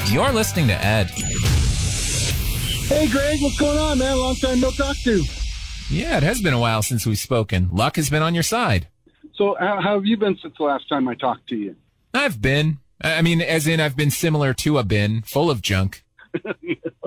You're listening to Ed. Hey, Greg, what's going on, man? Long time no talk to. Yeah, it has been a while since we've spoken. Luck has been on your side. So how have you been since the last time I talked to you? I've been. I mean, as in I've been similar to a bin full of junk.